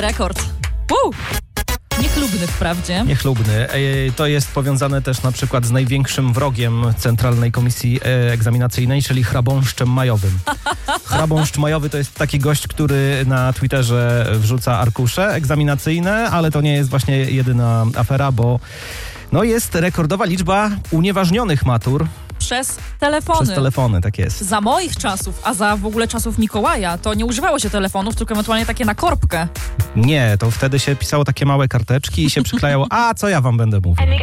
Rekord. Niechlubny wprawdzie. Niechlubny. To jest powiązane też na przykład z największym wrogiem Centralnej Komisji Egzaminacyjnej, czyli chrabąszczem majowym. Chrabąszcz majowy to jest taki gość, który na Twitterze wrzuca arkusze egzaminacyjne, ale to nie jest właśnie jedyna afera, bo jest rekordowa liczba unieważnionych matur. Przez telefony. Przez telefony, tak jest. Za moich czasów, a za w ogóle czasów Mikołaja, to nie używało się telefonów, tylko ewentualnie takie na korbkę. Nie, to wtedy się pisało takie małe karteczki i się przyklejało, a co ja wam będę mówił.